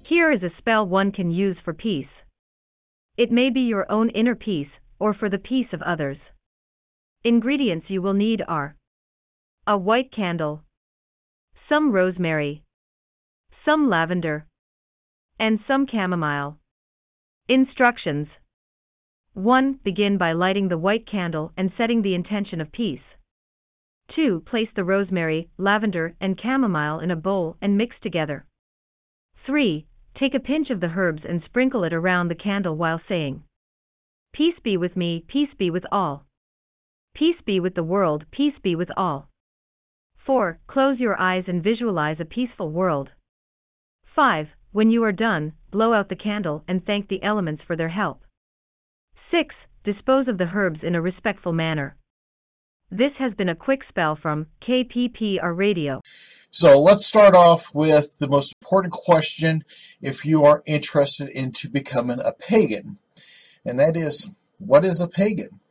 Here is a spell one can use for peace. It may be your own inner peace, or for the peace of others. Ingredients you will need are a white candle, some rosemary, some lavender, and some chamomile. Instructions. 1. Begin by lighting the white candle and setting the intention of peace. 2. Place the rosemary, lavender, and chamomile in a bowl and mix together. 3. Take a pinch of the herbs and sprinkle it around the candle while saying, "Peace be with me, peace be with all. Peace be with the world, peace be with all." 4. Close your eyes and visualize a peaceful world. 5. When you are done, blow out the candle and thank the elements for their help. 6. Dispose of the herbs in a respectful manner. This has been a quick spell from KPPR Radio. So let's start off with the most important question if you are interested into becoming a pagan. And that is, what is a pagan?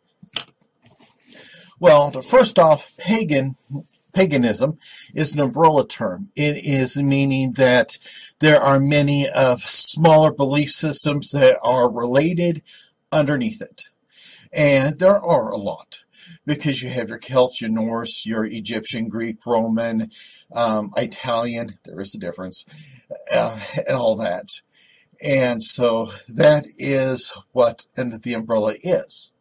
Well, first off, paganism is an umbrella term. It is meaning that there are many of smaller belief systems that are related underneath it. And there are a lot, because you have your Celts, your Norse, your Egyptian, Greek, Roman, Italian, there is a difference, and all that. And so that is what the umbrella is.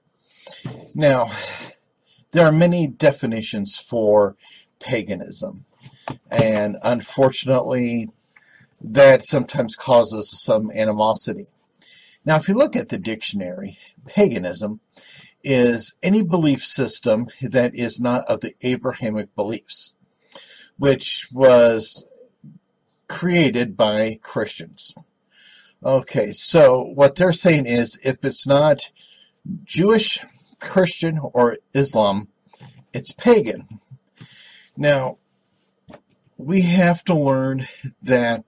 Now, there are many definitions for paganism, and unfortunately, that sometimes causes some animosity. Now, if you look at the dictionary, paganism is any belief system that is not of the Abrahamic beliefs, which was created by Christians. Okay, so what they're saying is, if it's not Jewish, Christian, or Islam, it's pagan. Now, we have to learn that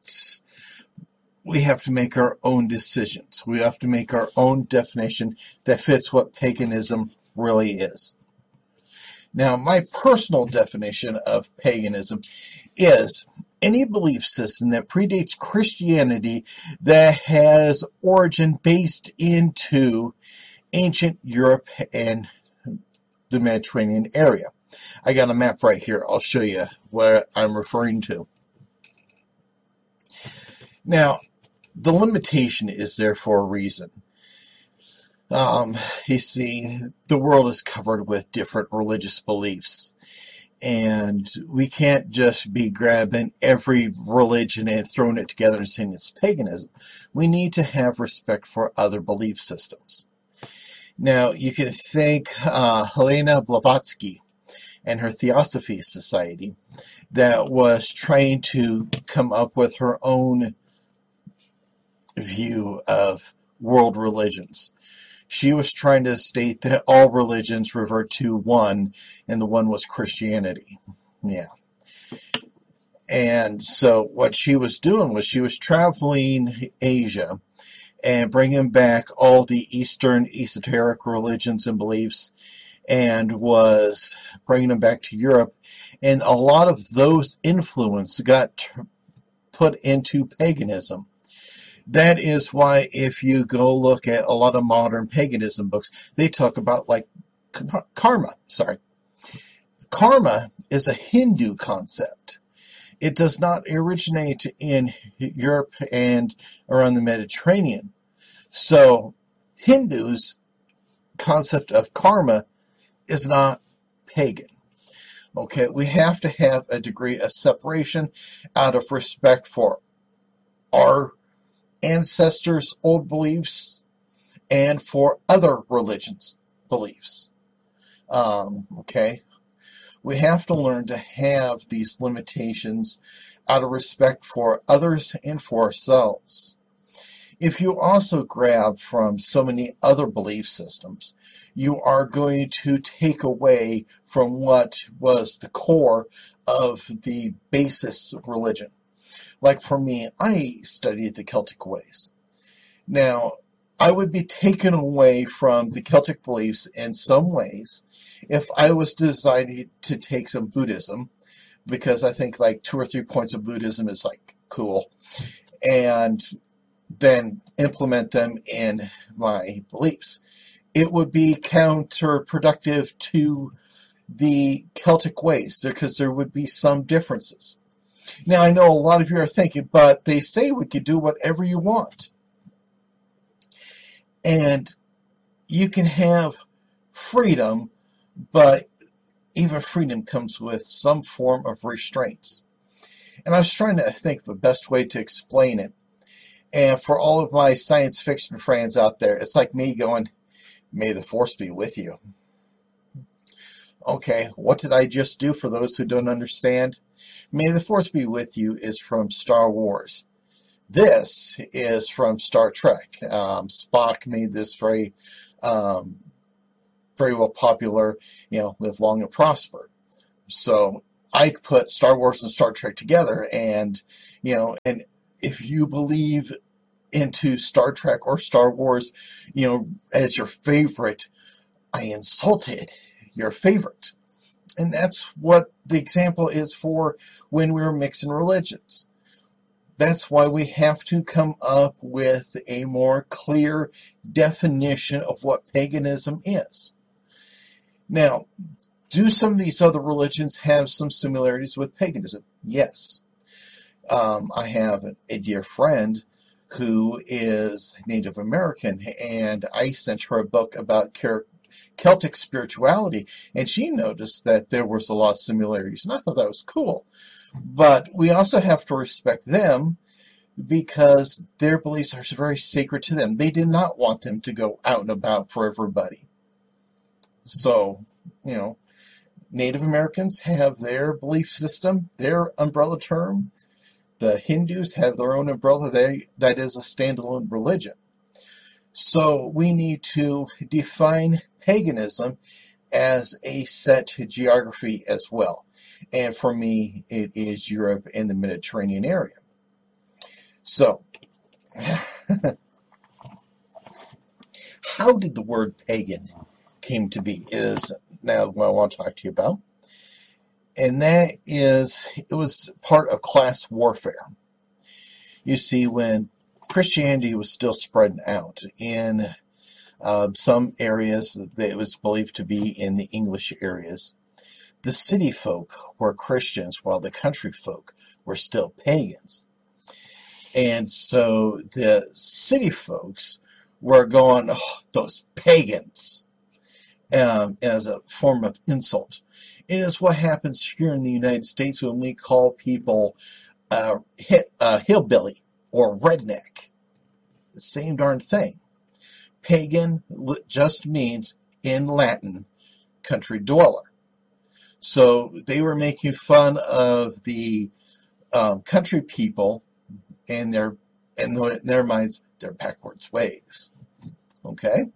we have to make our own decisions. We have to make our own definition that fits what paganism really is. Now, my personal definition of paganism is any belief system that predates Christianity that has origin based into ancient Europe and the Mediterranean area. I got a map right here. I'll show you what I'm referring to. Now, the limitation is there for a reason. You see, the world is covered with different religious beliefs, and we can't just be grabbing every religion and throwing it together and saying it's paganism. We need to have respect for other belief systems. Now, you can thank Helena Blavatsky and her Theosophy Society that was trying to come up with her own view of world religions. She was trying to state that all religions revert to one, and the one was Christianity. Yeah. And so what she was doing was she was traveling Asia and bringing back all the Eastern esoteric religions and beliefs, and was bringing them back to Europe. And a lot of those influence got put into paganism. That is why if you go look at a lot of modern paganism books, they talk about like karma. Karma is a Hindu concept. It does not originate in Europe and around the Mediterranean. So Hindus' concept of karma is not pagan. Okay, we have to have a degree of separation out of respect for our ancestors' old beliefs and for other religions' beliefs. Okay, we have to learn to have these limitations out of respect for others and for ourselves. If you also grab from so many other belief systems, you are going to take away from what was the core of the basis religion. Like for me, I studied the Celtic ways. Now, I would be taken away from the Celtic beliefs in some ways if I was decided to take some Buddhism, because I think like 2 or 3 points of Buddhism is like cool. and then implement them in my beliefs. It would be counterproductive to the Celtic ways because there would be some differences. Now, I know a lot of you are thinking, but they say we could do whatever you want. And you can have freedom, but even freedom comes with some form of restraints. And I was trying to think of the best way to explain it. And for all of my science fiction friends out there, it's like me going, "May the Force be with you." Okay, what did I just do for those who don't understand? "May the Force be with you" is from Star Wars. This is from Star Trek. Spock made this very well popular, live long and prosper. So I put Star Wars and Star Trek together, and if you believe into Star Trek or Star Wars, as your favorite, I insulted your favorite. And that's what the example is for when we're mixing religions. That's why we have to come up with a more clear definition of what paganism is. Now, do some of these other religions have some similarities with paganism? Yes. I have a dear friend who is Native American, and I sent her a book about Celtic spirituality, and she noticed that there was a lot of similarities, and I thought that was cool. But we also have to respect them because their beliefs are very sacred to them. They did not want them to go out and about for everybody. So, Native Americans have their belief system, their umbrella term. The Hindus have their own umbrella. That is a standalone religion. So we need to define paganism as a set geography as well. And for me, it is Europe and the Mediterranean area. So, how did the word pagan came to be is now what I want to talk to you about. And that is, it was part of class warfare. You see, when Christianity was still spreading out in some areas that it was believed to be in the English areas, the city folk were Christians while the country folk were still pagans. And so the city folks were going, "Oh, those pagans," as a form of insult. It is what happens here in the United States when we call people hillbilly or redneck. The same darn thing. Pagan just means, in Latin, country dweller. So they were making fun of the country people and in their minds, their backwards ways. Okay?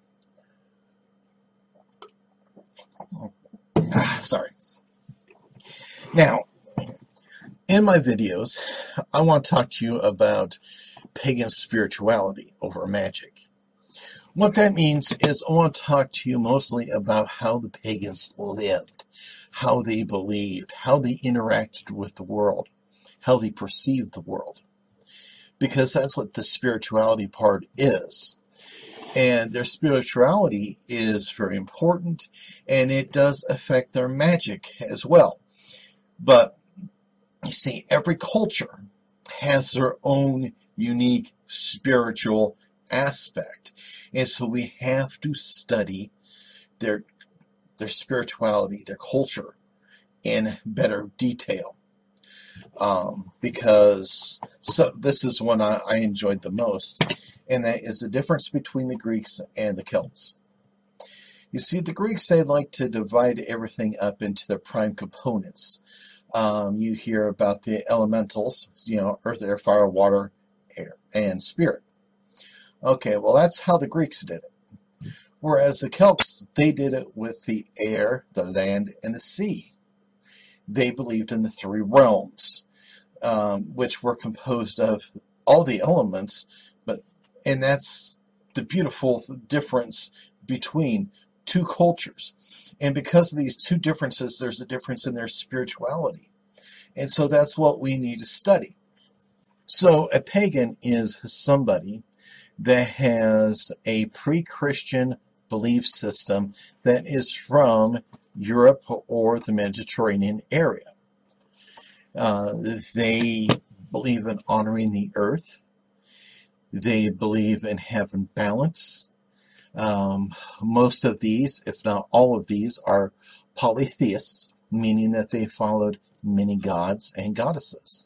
Sorry. Now, in my videos, I want to talk to you about pagan spirituality over magic. What that means is I want to talk to you mostly about how the pagans lived, how they believed, how they interacted with the world, how they perceived the world. Because that's what the spirituality part is. And their spirituality is very important, and it does affect their magic as well. But, you see, every culture has their own unique spiritual aspect. And so we have to study their spirituality, their culture, in better detail. Because this is one I enjoyed the most, and that is the difference between the Greeks and the Celts. You see, the Greeks, they like to divide everything up into their prime components. You hear about the elementals, earth, air, fire, water, air, and spirit. Okay, well, that's how the Greeks did it. Whereas the Celts, they did it with the air, the land, and the sea. They believed in the three realms, which were composed of all the elements, and that's the beautiful difference between two cultures. And because of these two differences, there's a difference in their spirituality. And so that's what we need to study. So a pagan is somebody that has a pre-Christian belief system that is from Europe or the Mediterranean area. They believe in honoring the earth. They believe in having balance. Most of these, if not all of these, are polytheists, meaning that they followed many gods and goddesses.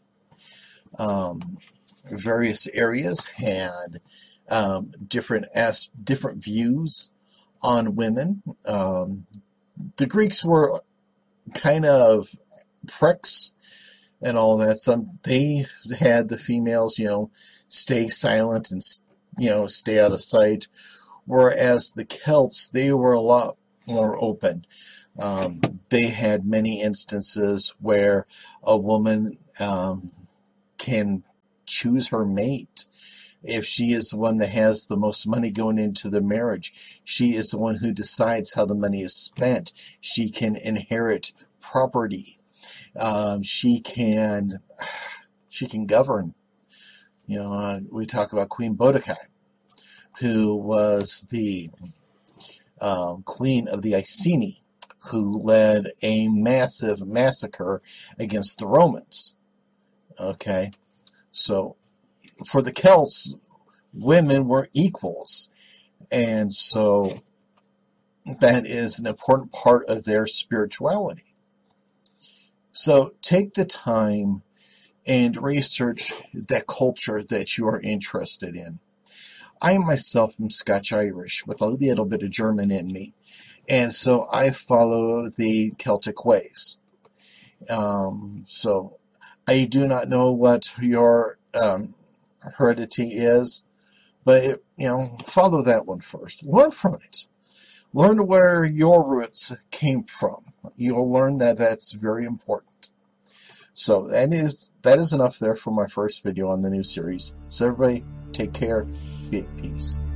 Various areas had different views on women. The Greeks were kind of pricks and all that. They had the females, stay silent and stay out of sight. Whereas the Celts, they were a lot more open. They had many instances where a woman can choose her mate. If she is the one that has the most money going into the marriage, she is the one who decides how the money is spent. She can inherit property. She can govern. We talk about Queen Boudicca, who was the queen of the Iceni, who led a massive massacre against the Romans. Okay, so for the Celts, women were equals, and so that is an important part of their spirituality. So take the time and research that culture that you are interested in. I myself am Scotch-Irish with a little bit of German in me, and so I follow the Celtic ways. So I do not know what your heredity is, but follow that one first. Learn from it. Learn where your roots came from. You'll learn that that's very important. So that is enough there for my first video on the new series. So everybody, take care. Be at peace.